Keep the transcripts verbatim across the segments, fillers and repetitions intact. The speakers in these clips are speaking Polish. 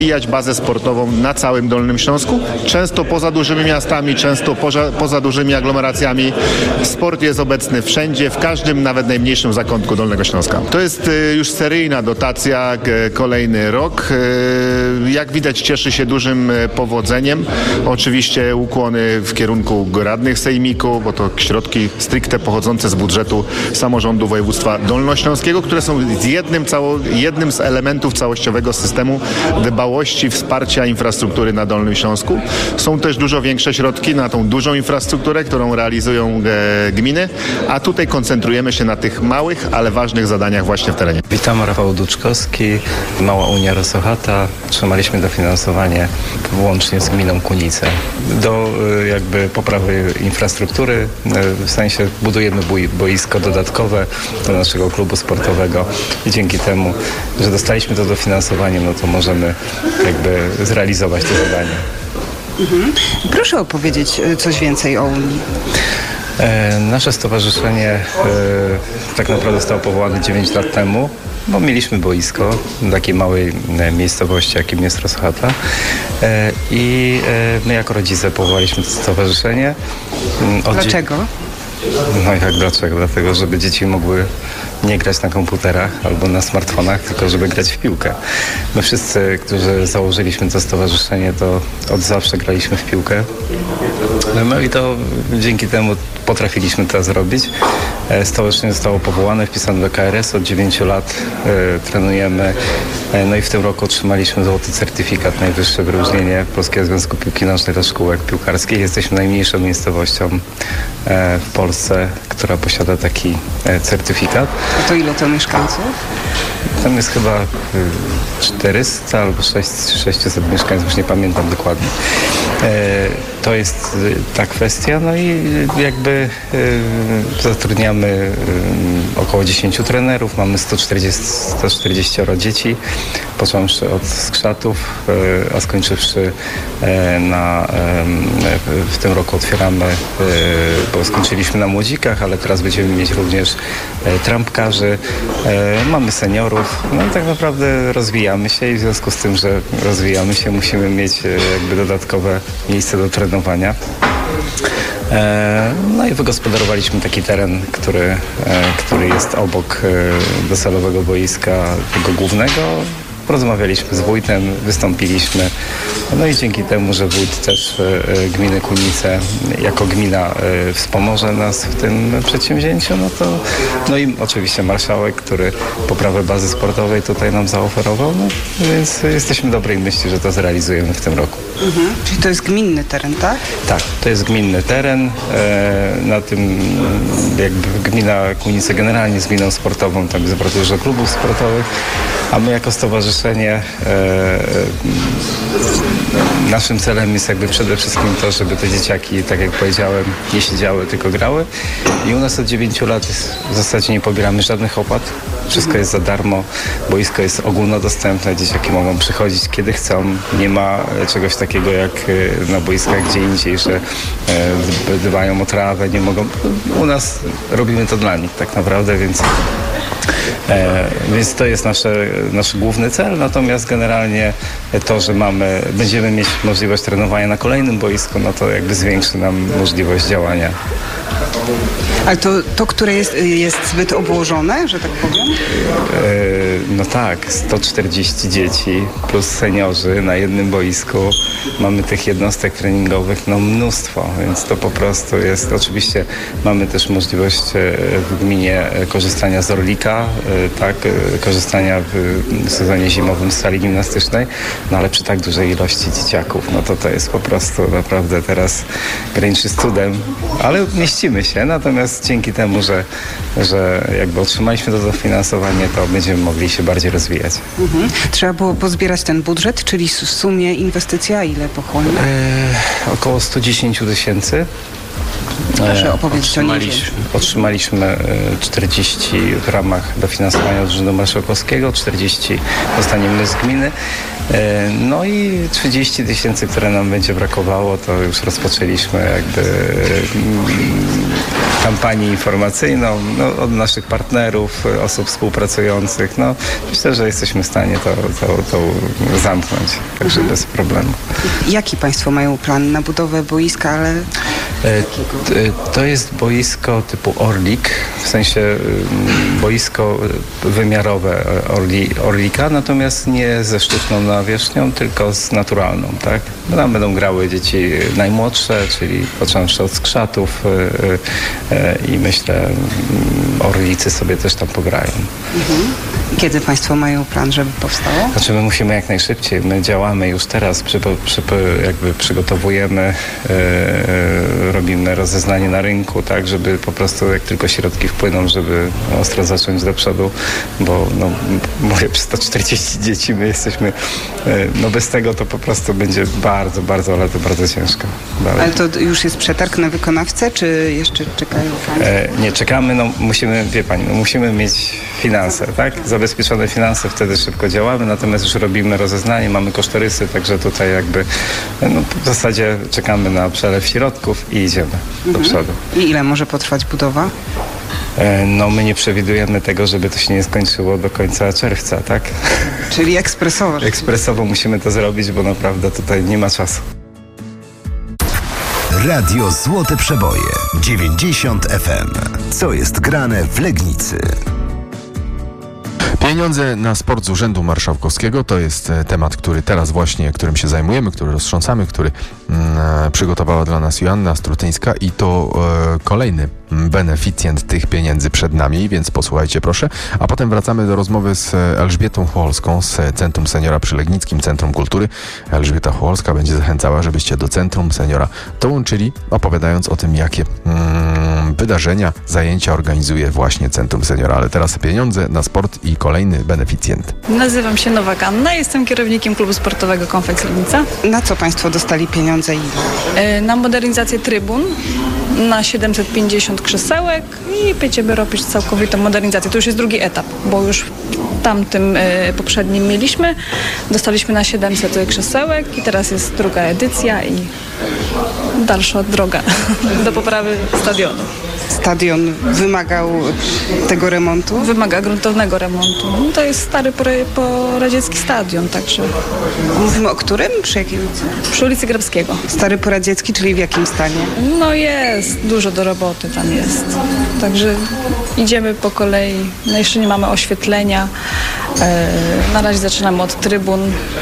rozwijać bazę sportową na całym Dolnym Śląsku, często poza dużymi miastami, często poza, poza dużymi aglomeracjami. Sport jest obecny wszędzie, w każdym, nawet najmniejszym zakątku Dolnego Śląska. To jest y, już seryjna dotacja, y, kolejny rok. Y, jak widać, cieszy się dużym y, powodzeniem. Oczywiście ukłony w kierunku radnych sejmiku, bo to środki stricte pochodzące z budżetu samorządu województwa dolnośląskiego, które są jednym, cało, jednym z elementów całościowego systemu dbałości, wsparcia infrastruktury na Dolnym Śląsku. Są też dużo większe środki na tą dużą infrastrukturę, którą realizują e, gminy, a tutaj koncentrujemy się na tych małych, ale ważnych zadaniach właśnie w terenie. Witam, Rafał Duczkowski, Mała Unia Rosochata. Otrzymaliśmy dofinansowanie łącznie z gminą Kunice do e, jakby poprawy infrastruktury, e, w sensie budujemy boi, boisko dodatkowe do naszego klubu sportowego i dzięki temu, że dostaliśmy to dofinansowanie, no to możemy jakby zrealizować to zadanie. Mhm. Proszę opowiedzieć coś więcej o Unii. E, nasze stowarzyszenie e, tak naprawdę zostało powołane dziewięć lat temu, bo mieliśmy boisko w takiej małej e, miejscowości, jakim jest Rosochata. E, I e, my jako rodzice powołaliśmy to stowarzyszenie. Od Dlaczego? No jak dlaczego? Dlatego, żeby dzieci mogły nie grać na komputerach albo na smartfonach, tylko żeby grać w piłkę. My wszyscy, którzy założyliśmy to stowarzyszenie, to od zawsze graliśmy w piłkę. No i to dzięki temu potrafiliśmy to zrobić. Stowarzyszenie zostało powołane, wpisane do K R S. Od dziewięciu lat e, trenujemy. E, no i w tym roku otrzymaliśmy złoty certyfikat, najwyższe wyróżnienie Polskiego Związku Piłki Nożnej dla szkółek piłkarskich. Jesteśmy najmniejszą miejscowością e, w Polsce, która posiada taki e, certyfikat. A to ile to mieszkańców? Tam jest chyba czterysta albo sześćset mieszkańców, już nie pamiętam dokładnie. To jest ta kwestia, no i jakby zatrudniamy około dziesięciu trenerów, mamy sto czterdzieści, sto czterdzieści dzieci, począwszy od skrzatów, a skończywszy na, w tym roku otwieramy, bo skończyliśmy na młodzikach, ale teraz będziemy mieć również trampkarzy, mamy seniorów, no i tak naprawdę rozwijamy się i w związku z tym, że rozwijamy się, musimy mieć jakby dodatkowe miejsce do trenowania. No i wygospodarowaliśmy taki teren, który, który jest obok docelowego boiska tego głównego. Porozmawialiśmy z wójtem, wystąpiliśmy. No i dzięki temu, że wójt też e, gminy Kunice jako gmina e, wspomoże nas w tym przedsięwzięciu, no to no i oczywiście marszałek, który poprawę bazy sportowej tutaj nam zaoferował, no więc jesteśmy dobrej myśli, że to zrealizujemy w tym roku. Mhm. Czyli to jest gminny teren, tak? Tak, to jest gminny teren. E, na tym jakby gmina Kunice generalnie jest gminą sportową, tam jest bardzo dużo klubów sportowych, a my jako stowarzyszenie e, naszym celem jest jakby przede wszystkim to, żeby te dzieciaki, tak jak powiedziałem, nie siedziały, tylko grały. I u nas od dziewięciu lat w zasadzie nie pobieramy żadnych opłat. Wszystko jest za darmo, boisko jest ogólnodostępne, dzieciaki mogą przychodzić kiedy chcą. Nie ma czegoś takiego jak na boiskach gdzie indziej, że e, dbają o trawę, nie mogą. U nas robimy to dla nich tak naprawdę, więc E, więc to jest nasze, nasz główny cel, natomiast generalnie to, że mamy, będziemy mieć możliwość trenowania na kolejnym boisku, no to jakby zwiększy nam możliwość działania. Ale to, to które jest, jest zbyt obłożone, że tak powiem? E, no tak, sto czterdzieści dzieci plus seniorzy na jednym boisku. Mamy tych jednostek treningowych no mnóstwo, więc to po prostu jest, oczywiście mamy też możliwość w gminie korzystania z Orlika, tak, korzystania w sezonie zimowym z sali gimnastycznej, no ale przy tak dużej ilości dzieciaków, no to to jest po prostu naprawdę teraz graniczy z cudem, ale mieścimy się, natomiast dzięki temu, że, że jakby otrzymaliśmy to dofinansowanie, to będziemy mogli się bardziej rozwijać. Mhm. Trzeba było pozbierać ten budżet, czyli w sumie inwestycja ile pochłonie? E, około sto dziesięć tysięcy. Proszę opowiedzieć o niej. Otrzymaliśmy czterdzieści w ramach dofinansowania od Urzędu Marszałkowskiego, czterdzieści dostaniemy z gminy. E, No i trzydzieści tysięcy, które nam będzie brakowało, to już rozpoczęliśmy jakby mm, kampanię informacyjną no, od naszych partnerów, osób współpracujących. No, myślę, że jesteśmy w stanie to, to, to zamknąć, także mhm. bez problemu. Jaki państwo mają plan na budowę boiska, ale... E, t- To jest boisko typu Orlik, w sensie boisko wymiarowe Orli, Orlika, natomiast nie ze sztuczną nawierzchnią, tylko z naturalną, tak? Tam będą grały dzieci najmłodsze, czyli począwszy od skrzatów i myślę, Orlicy sobie też tam pograją. Mhm. Kiedy państwo mają plan, żeby powstało? Znaczy my musimy jak najszybciej. My działamy już teraz, przy, przy, jakby przygotowujemy, e, robimy rozeznanie na rynku, tak, żeby po prostu jak tylko środki wpłyną, żeby ostro zacząć do przodu, bo no, mówię, przy sto czterdzieści dzieci my jesteśmy, e, no bez tego to po prostu będzie bardzo, bardzo, ale to bardzo ciężko. Dalej. Ale to już jest przetarg na wykonawcę, czy jeszcze czekają państwo? E, nie, czekamy, no musimy, wie pani, no musimy mieć finanse, tak? Zabezpieczone finanse, wtedy szybko działamy, natomiast już robimy rozeznanie, mamy kosztorysy, także tutaj jakby no, w zasadzie czekamy na przelew środków i idziemy mhm. do przodu. I ile może potrwać budowa? E, no my nie przewidujemy tego, żeby to się nie skończyło do końca czerwca, tak? Czyli ekspresowo. Ekspresowo musimy to zrobić, bo naprawdę tutaj nie ma czasu. Radio Złote Przeboje dziewięćdziesiąt F M. Co jest grane w Legnicy? Pieniądze na sport z Urzędu Marszałkowskiego to jest temat, który teraz właśnie, którym się zajmujemy, który roztrząsamy, który mm, przygotowała dla nas Joanna Strutyńska i to e, kolejny beneficjent tych pieniędzy przed nami, więc posłuchajcie proszę. A potem wracamy do rozmowy z Elżbietą Chłolską z Centrum Seniora przy Legnickim Centrum Kultury. Elżbieta Chłolska będzie zachęcała, żebyście do Centrum Seniora dołączyli, opowiadając o tym, jakie mm, wydarzenia, zajęcia organizuje właśnie Centrum Seniora. Ale teraz pieniądze na sport i kolejny beneficjent. Nazywam się Nowak Anna, jestem kierownikiem klubu sportowego Konfeks Legnica. Na co państwo dostali pieniądze i ile? Na modernizację trybun, na siedemset pięćdziesiąt krzesełek i będziemy robić całkowitą modernizację. To już jest drugi etap, bo już w tamtym e, poprzednim mieliśmy. Dostaliśmy na siedemset krzesełek i teraz jest druga edycja i dalsza droga do poprawy stadionu. Stadion wymagał tego remontu? Wymaga gruntownego remontu. No to jest stary poradziecki stadion, także... Mówimy o którym? Przy jakiej ulicy? Przy ulicy Grabskiego. Stary poradziecki, czyli w jakim stanie? No jest, dużo do roboty tam jest. Także idziemy po kolei. No jeszcze nie mamy oświetlenia. E, na razie zaczynamy od trybun.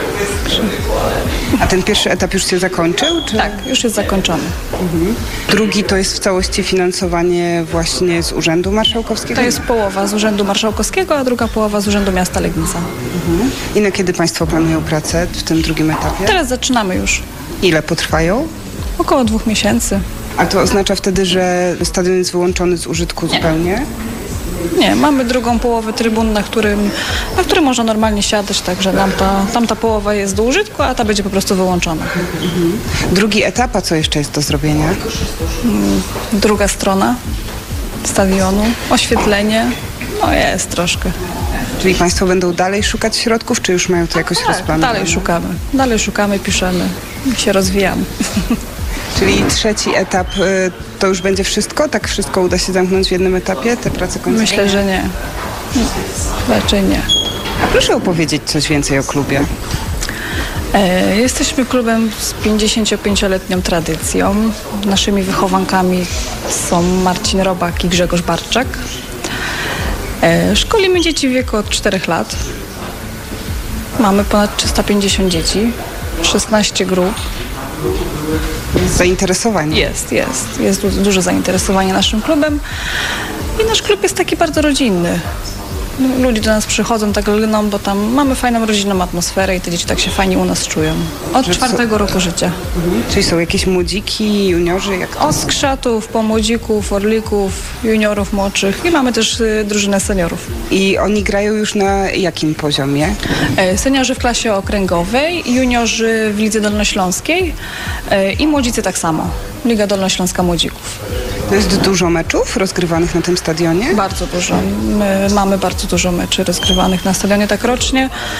A ten pierwszy etap już się zakończył? Czy? Tak, już jest zakończony. Mhm. Drugi to jest w całości finansowanie właśnie z Urzędu Marszałkowskiego? To jest połowa z Urzędu Marszałkowskiego, a druga połowa z Urzędu Miasta Legnica. Mhm. I na kiedy państwo planują pracę w tym drugim etapie? Teraz zaczynamy już. Ile potrwają? Około dwóch miesięcy. A to oznacza wtedy, że stadion jest wyłączony z użytku Nie. zupełnie? Nie, mamy drugą połowę trybun, na którym, na którym można normalnie siadać, także tamta, tamta połowa jest do użytku, a ta będzie po prostu wyłączona. Mhm. Drugi etap, a co jeszcze jest do zrobienia? Druga strona stadionu, oświetlenie, no jest troszkę. Czyli państwo będą dalej szukać środków, czy już mają to jakoś Tak, rozplanowane? dalej szukamy, dalej szukamy, piszemy i się rozwijamy. Czyli trzeci etap y, to już będzie wszystko? Tak wszystko uda się zamknąć w jednym etapie, te prace końcowe? Myślę, że nie. Raczej nie. A proszę opowiedzieć coś więcej o klubie. E, jesteśmy klubem z pięćdziesięciopięcioletnią tradycją. Naszymi wychowankami są Marcin Robak i Grzegorz Barczak. E, szkolimy dzieci w wieku od czterech lat. Mamy ponad trzysta pięćdziesiąt dzieci, szesnaście grup. Zainteresowanie. Jest, jest. Jest du- duże zainteresowanie naszym klubem i nasz klub jest taki bardzo rodzinny. Ludzie do nas przychodzą tak lgną, bo tam mamy fajną rodzinną atmosferę i te dzieci tak się fajnie u nas czują. Od Że co- czwartego roku życia. Mhm. Czyli są jakieś młodziki, juniorzy? Jak to? Od skrzatów, pomłodzików, orlików, juniorów młodszych i mamy też y, drużynę seniorów. I oni grają już na jakim poziomie? E, seniorzy w klasie okręgowej, juniorzy w Lidze Dolnośląskiej e, i młodzicy tak samo. Liga Dolnośląska Młodzików. To jest dużo meczów rozgrywanych na tym stadionie? Bardzo dużo. My mamy bardzo dużo meczy rozgrywanych na stadionie tak rocznie.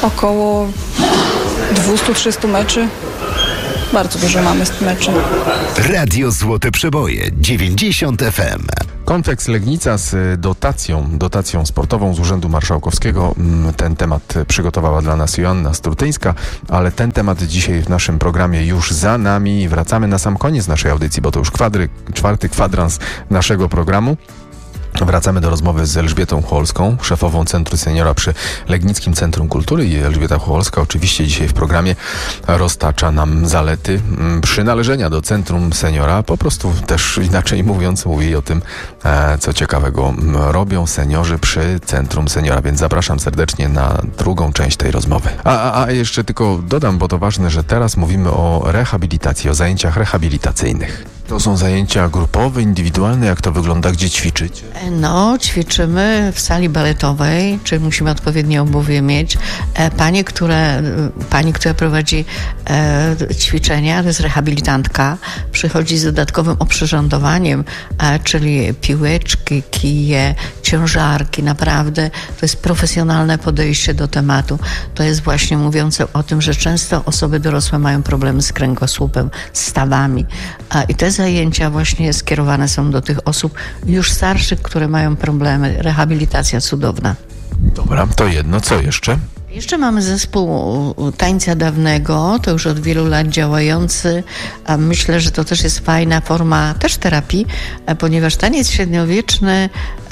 Około dwieście do trzystu meczy. Bardzo dużo mamy z tych meczy. Radio Złote Przeboje dziewięćdziesiąt F M. Kontekst Legnica z dotacją, dotacją sportową z Urzędu Marszałkowskiego. Ten temat przygotowała dla nas Joanna Strutyńska, ale ten temat dzisiaj w naszym programie już za nami. Wracamy na sam koniec naszej audycji, bo to już kwadry, czwarty kwadrans naszego programu. Wracamy do rozmowy z Elżbietą Chłolską, szefową Centrum Seniora przy Legnickim Centrum Kultury. I Elżbieta Chłolska oczywiście dzisiaj w programie roztacza nam zalety przynależenia do Centrum Seniora. Po prostu też inaczej mówiąc mówi o tym, co ciekawego robią seniorzy przy Centrum Seniora. Więc zapraszam serdecznie na drugą część tej rozmowy. A, a, a jeszcze tylko dodam, bo to ważne, że teraz mówimy o rehabilitacji, o zajęciach rehabilitacyjnych. To są zajęcia grupowe, indywidualne? Jak to wygląda? Gdzie ćwiczycie? No, ćwiczymy w sali baletowej, czyli musimy odpowiednie obuwie mieć. Pani, które, pani, która prowadzi e, ćwiczenia, to jest rehabilitantka, przychodzi z dodatkowym oprzyrządowaniem, e, czyli piłeczki, kije, ciężarki. Naprawdę to jest profesjonalne podejście do tematu. To jest właśnie mówiące o tym, że często osoby dorosłe mają problemy z kręgosłupem, z stawami. E, I te zajęcia właśnie skierowane są do tych osób już starszych, które mają problemy. Rehabilitacja cudowna. Dobra, to jedno. Co jeszcze? Jeszcze mamy zespół tańca dawnego, to już od wielu lat działający. A myślę, że to też jest fajna forma też terapii, ponieważ taniec średniowieczny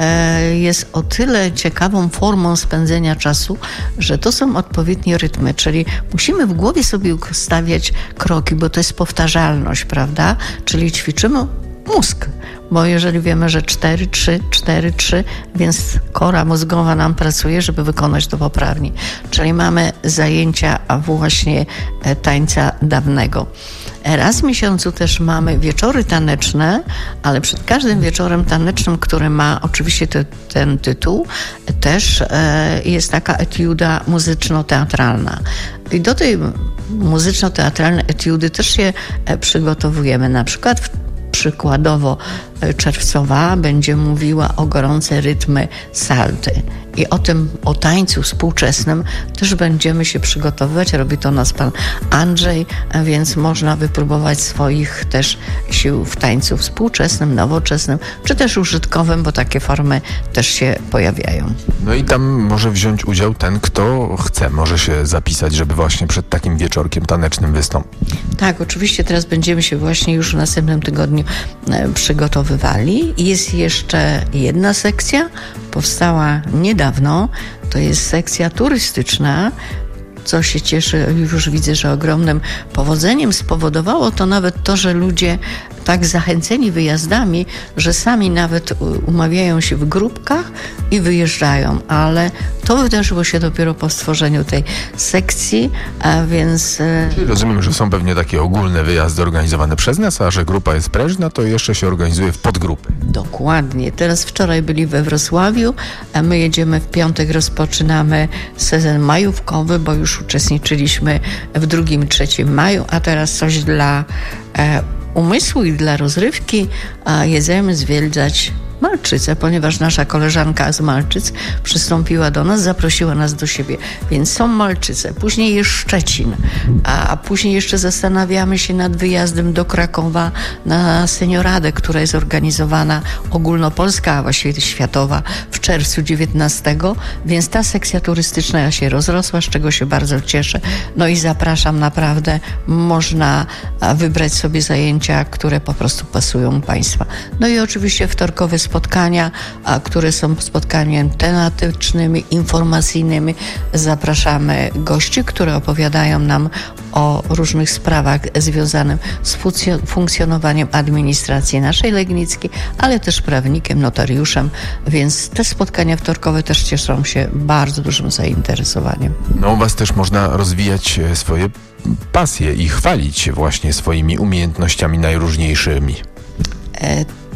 jest o tyle ciekawą formą spędzenia czasu, że to są odpowiednie rytmy, czyli musimy w głowie sobie ustawiać kroki, bo to jest powtarzalność, prawda? Czyli ćwiczymy mózg, bo jeżeli wiemy, że cztery trzy, cztery trzy, więc kora mózgowa nam pracuje, żeby wykonać to poprawnie. Czyli mamy zajęcia właśnie tańca dawnego. Raz w miesiącu też mamy wieczory taneczne, ale przed każdym wieczorem tanecznym, który ma oczywiście te, ten tytuł, też e, jest taka etiuda muzyczno-teatralna. I do tej muzyczno-teatralnej etiudy też się e, przygotowujemy. Na przykład w Przykładowo czerwcowa będzie mówiła o gorące rytmy salty. I o tym, o tańcu współczesnym też będziemy się przygotowywać. Robi to nas pan Andrzej, a więc można wypróbować swoich też sił w tańcu współczesnym, nowoczesnym, czy też użytkowym, bo takie formy też się pojawiają. No i tam może wziąć udział ten, kto chce. Może się zapisać, żeby właśnie przed takim wieczorkiem tanecznym wystąpić. Tak, oczywiście teraz będziemy się właśnie już w następnym tygodniu przygotowywali. Jest jeszcze jedna sekcja, powstała niedawno, to jest sekcja turystyczna, co się cieszy, już widzę, że ogromnym powodzeniem spowodowało to nawet to, że ludzie tak zachęceni wyjazdami, że sami nawet umawiają się w grupkach i wyjeżdżają, ale to wydarzyło się dopiero po stworzeniu tej sekcji, a więc... Czyli rozumiem, że są pewnie takie ogólne wyjazdy organizowane przez nas, a że grupa jest prężna, to jeszcze się organizuje w podgrupy. Dokładnie. Teraz wczoraj byli we Wrocławiu, a my jedziemy w piątek, rozpoczynamy sezon majówkowy, bo już uczestniczyliśmy w drugim, trzecim maju, a teraz coś dla e, umysłu i dla rozrywki, a jedziemy zwiedzać Malczyce, ponieważ nasza koleżanka z Malczyc przystąpiła do nas, zaprosiła nas do siebie, więc są Malczyce, później jest Szczecin, a, a później jeszcze zastanawiamy się nad wyjazdem do Krakowa na senioradę, która jest organizowana ogólnopolska, a właściwie światowa w czerwcu dziewiętnastego, więc ta sekcja turystyczna się rozrosła, z czego się bardzo cieszę. No i zapraszam, naprawdę można wybrać sobie zajęcia, które po prostu pasują Państwa. No i oczywiście wtorkowe spotkania, a, które są spotkaniami tematycznymi, informacyjnymi. Zapraszamy gości, które opowiadają nam o różnych sprawach związanych z funkcjonowaniem administracji naszej legnickiej, ale też prawnikiem, notariuszem, więc te spotkania wtorkowe też cieszą się bardzo dużym zainteresowaniem. No u Was też można rozwijać swoje pasje i chwalić się właśnie swoimi umiejętnościami najróżniejszymi. E,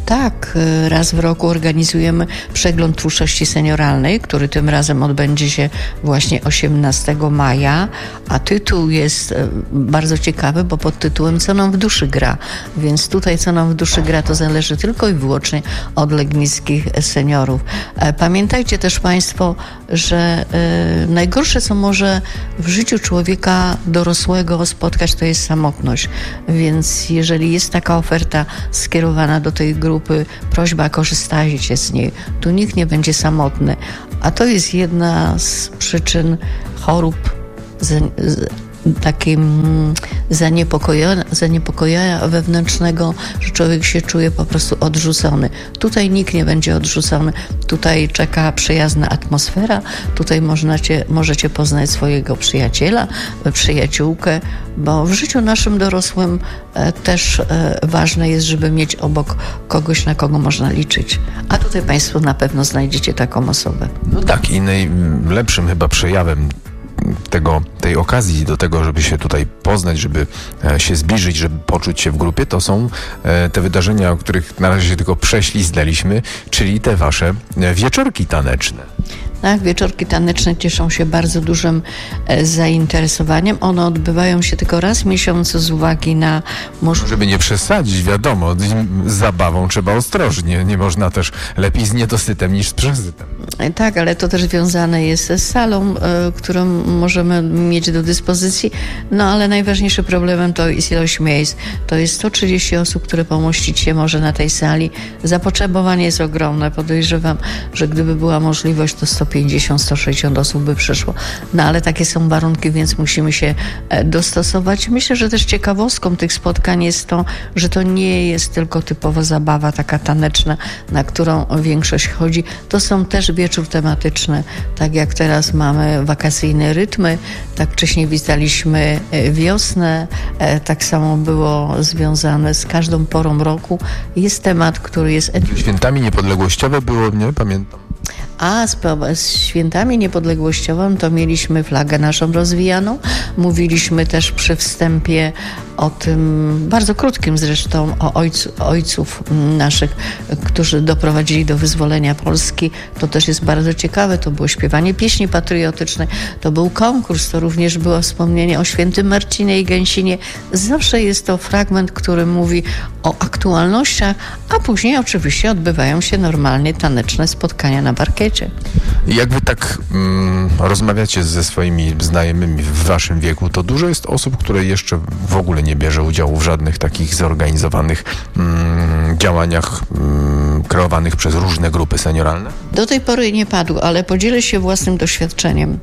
Tak, raz w roku organizujemy przegląd twórczości senioralnej, który tym razem odbędzie się właśnie osiemnastego maja, a tytuł jest bardzo ciekawy, bo pod tytułem Co nam w duszy gra, więc tutaj co nam w duszy gra to zależy tylko i wyłącznie od legnickich seniorów. Pamiętajcie też Państwo, że najgorsze co może w życiu człowieka dorosłego spotkać to jest samotność, więc jeżeli jest taka oferta skierowana do tej grupy, prośba, korzystajcie z niej. Tu nikt nie będzie samotny. A to jest jedna z przyczyn chorób z, z, takim zaniepokojenia, zaniepokojenia wewnętrznego, że człowiek się czuje po prostu odrzucony. Tutaj nikt nie będzie odrzucony. Tutaj czeka przyjazna atmosfera. Tutaj możecie, możecie poznać swojego przyjaciela, przyjaciółkę, bo w życiu naszym dorosłym e, też e, ważne jest, żeby mieć obok kogoś, na kogo można liczyć. A tutaj Państwo na pewno znajdziecie taką osobę. No tak, i najlepszym chyba przejawem tego, tej okazji do tego, żeby się tutaj poznać, żeby się zbliżyć, żeby poczuć się w grupie, to są te wydarzenia, o których na razie się tylko prześliznęliśmy, czyli te wasze wieczorki taneczne. Tak, wieczorki taneczne cieszą się bardzo dużym e, zainteresowaniem. One odbywają się tylko raz w miesiącu z uwagi na możliwość... Żeby nie przesadzić, wiadomo, z zabawą trzeba ostrożnie. Nie można też lepiej z niedosytem niż z przesytem. E, tak, ale to też związane jest z salą, e, którą możemy mieć do dyspozycji. No ale najważniejszym problemem to jest ilość miejsc. To jest sto trzydzieści osób, które pomieścić się może na tej sali. Zapotrzebowanie jest ogromne. Podejrzewam, że gdyby była możliwość, to sto pięćdziesiąt do stu sześćdziesięciu osób by przyszło. No ale takie są warunki, więc musimy się dostosować. Myślę, że też ciekawostką tych spotkań jest to, że to nie jest tylko typowa zabawa taka taneczna, na którą większość chodzi. To są też wieczór tematyczny. Tak jak teraz mamy wakacyjne rytmy, tak wcześniej witaliśmy wiosnę, tak samo było związane z każdą porą roku. Jest temat, który jest... Świętami niepodległościowe było, nie? Pamiętam. A z, z świętami niepodległościową to mieliśmy flagę naszą rozwijaną. Mówiliśmy też przy wstępie o tym, bardzo krótkim zresztą, o ojcu, ojców naszych, którzy doprowadzili do wyzwolenia Polski. To też jest bardzo ciekawe. To było śpiewanie pieśni patriotycznej, to był konkurs, to również było wspomnienie o świętym Marcinie i Gęsinie. Zawsze jest to fragment, który mówi o aktualnościach, a później oczywiście odbywają się normalnie taneczne spotkania na parkiecie. Jak wy tak mm, rozmawiacie ze swoimi znajomymi w waszym wieku, to dużo jest osób, które jeszcze w ogóle nie bierze udziału w żadnych takich zorganizowanych mm, działaniach mm, kreowanych przez różne grupy senioralne? Do tej pory nie padło, ale podzielę się własnym doświadczeniem.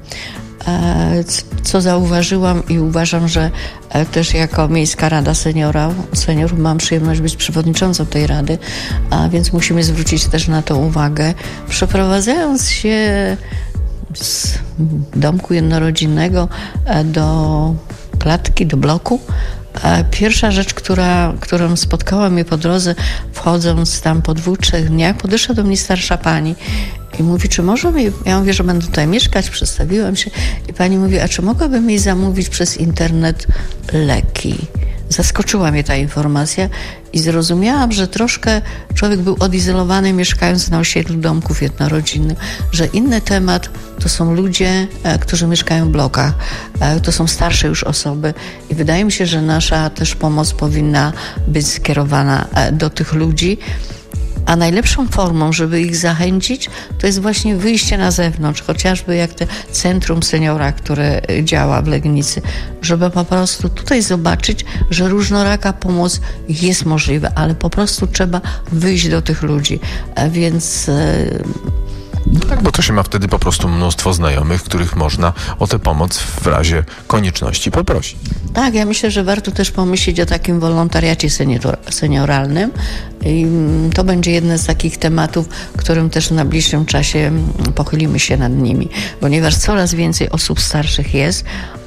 Co zauważyłam i uważam, że też jako Miejska Rada Seniora, Seniorów mam przyjemność być przewodniczącą tej rady, a więc musimy zwrócić też na to uwagę. Przeprowadzając się z domku jednorodzinnego do klatki, do bloku, pierwsza rzecz, która, którą spotkała mnie po drodze, wchodząc tam po dwóch, trzech dniach, podeszła do mnie starsza pani i mówi, czy może mi, ja mówię, że będę tutaj mieszkać, przedstawiłam się i pani mówi, a czy mogłabym mi zamówić przez internet leki? Zaskoczyła mnie ta informacja i zrozumiałam, że troszkę człowiek był odizolowany, mieszkając na osiedlu domków jednorodzinnych, że inny temat to są ludzie, którzy mieszkają w blokach, to są starsze już osoby i wydaje mi się, że nasza też pomoc powinna być skierowana do tych ludzi. A najlepszą formą, żeby ich zachęcić, to jest właśnie wyjście na zewnątrz, chociażby jak te Centrum Seniora, które działa w Legnicy, żeby po prostu tutaj zobaczyć, że różnoraka pomoc jest możliwa, ale po prostu trzeba wyjść do tych ludzi. Więc... Tak, bo to się ma wtedy po prostu mnóstwo znajomych, których można o tę pomoc w razie konieczności poprosić. Tak, ja myślę, że warto też pomyśleć o takim wolontariacie senior, senioralnym. I to będzie jeden z takich tematów, którym też w najbliższym czasie pochylimy się nad nimi, ponieważ coraz więcej osób starszych jest,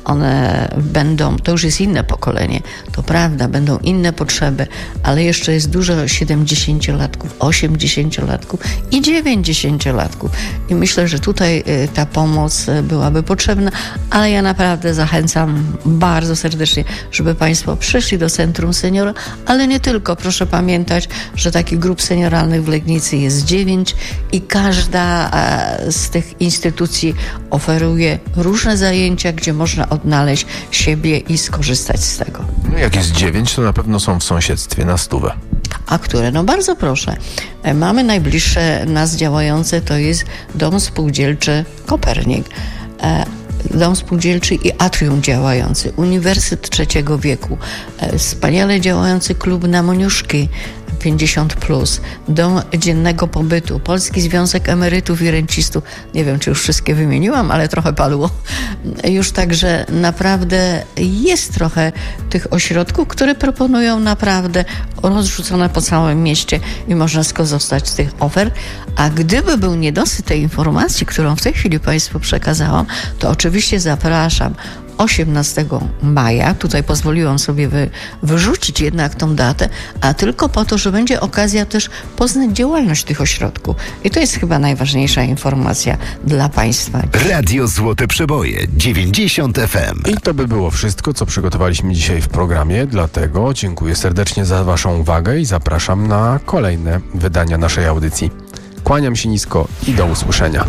one będą, to już jest inne pokolenie, to prawda, będą inne potrzeby, ale jeszcze jest dużo siedemdziesięciolatków, osiemdziesięciolatków i dziewięćdziesięciolatków. I myślę, że tutaj ta pomoc byłaby potrzebna, ale ja naprawdę zachęcam bardzo serdecznie, żeby Państwo przyszli do Centrum Seniora, ale nie tylko. Proszę pamiętać, że takich grup senioralnych w Legnicy jest dziewięć i każda z tych instytucji oferuje różne zajęcia, gdzie można odnaleźć siebie i skorzystać z tego. No jak jest dziewięć, to na pewno są w sąsiedztwie na stówę. A które? No bardzo proszę. Mamy najbliższe nas działające, to jest Dom Spółdzielczy Kopernik. Dom Spółdzielczy i Atrium działający, Uniwersytet Trzeciego Wieku, wspaniale działający klub na Moniuszki pięćdziesiąt plus, Dom Dziennego Pobytu, Polski Związek Emerytów i Rencistów. Nie wiem, czy już wszystkie wymieniłam, ale trochę padło. Już także naprawdę jest trochę tych ośrodków, które proponują naprawdę rozrzucone po całym mieście i można skorzystać z tych ofert. A gdyby był niedosyt tej informacji, którą w tej chwili Państwu przekazałam, to oczywiście zapraszam osiemnastego maja, tutaj pozwoliłam sobie wy, wyrzucić jednak tą datę, a tylko po to, że będzie okazja też poznać działalność tych ośrodków. I to jest chyba najważniejsza informacja dla Państwa. Radio Złote Przeboje dziewięćdziesiąt F M. I to by było wszystko, co przygotowaliśmy dzisiaj w programie, dlatego dziękuję serdecznie za Waszą uwagę i zapraszam na kolejne wydania naszej audycji. Kłaniam się nisko i do usłyszenia.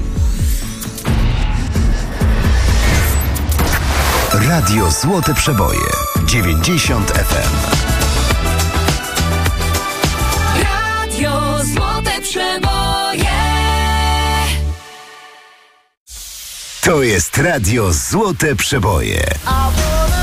Radio Złote Przeboje dziewięćdziesiąt F M. Radio Złote Przeboje. To jest Radio Złote Przeboje.